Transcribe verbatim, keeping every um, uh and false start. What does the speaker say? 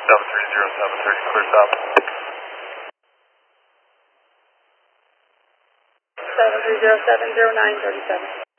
seven three zero seven thirty, clear stop. seven three zero seven zero nine thirty-seven.